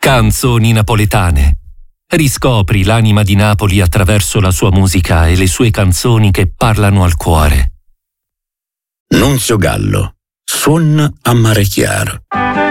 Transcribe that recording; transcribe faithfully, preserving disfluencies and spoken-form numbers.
Canzoni napoletane. Riscopri l'anima di Napoli attraverso la sua musica e le sue canzoni che parlano al cuore. Nunzio Gallo, Suon a mare chiaro.